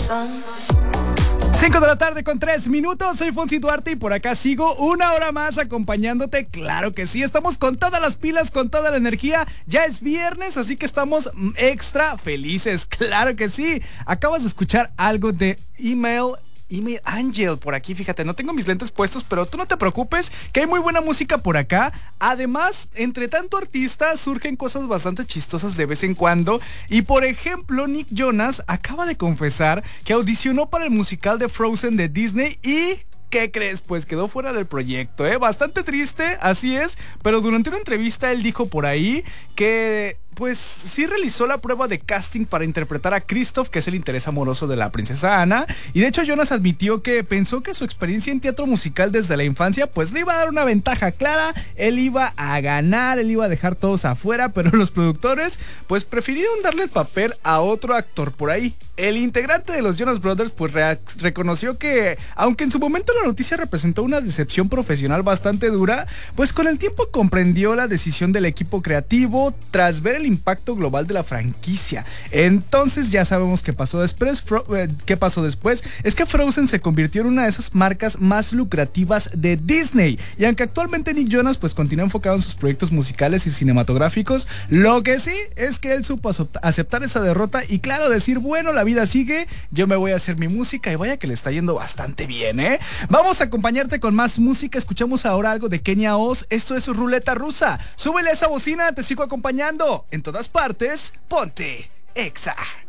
5 de la tarde con 3 minutos, soy Fonsi Duarte y por acá sigo una hora más acompañándote. Claro que sí, estamos con todas las pilas, con toda la energía. Ya es viernes, así que estamos extra felices. Claro que sí. Acabas de escuchar algo de Email Angel por aquí, fíjate, no tengo mis lentes puestos, pero tú no te preocupes, que hay muy buena música por acá. Además, entre tanto artista, surgen cosas bastante chistosas de vez en cuando. Y por ejemplo, Nick Jonas acaba de confesar que audicionó para el musical de Frozen de Disney y... ¿qué crees? Pues quedó fuera del proyecto, bastante triste, así es. Pero durante una entrevista él dijo por ahí que... pues sí realizó la prueba de casting para interpretar a Kristoff, que es el interés amoroso de la princesa Anna. Y de hecho Jonas admitió que pensó que su experiencia en teatro musical desde la infancia pues le iba a dar una ventaja clara. Él iba a ganar, él iba a dejar todos afuera, pero los productores pues prefirieron darle el papel a otro actor por ahí. El integrante de los Jonas Brothers pues reconoció que, aunque en su momento la noticia representó una decepción profesional bastante dura, pues con el tiempo comprendió la decisión del equipo creativo tras ver el impacto global de la franquicia. Entonces ya sabemos qué pasó después. Es que Frozen se convirtió en una de esas marcas más lucrativas de Disney. Y aunque actualmente Nick Jonas pues continúa enfocado en sus proyectos musicales y cinematográficos, lo que sí es que él supo aceptar esa derrota y claro decir, bueno, la vida sigue, yo me voy a hacer mi música y vaya que le está yendo bastante bien, Vamos a acompañarte con más música. Escuchamos ahora algo de Kenia Oz. Esto es Ruleta Rusa. Súbele a esa bocina, te sigo acompañando. En todas partes, ponte Exa.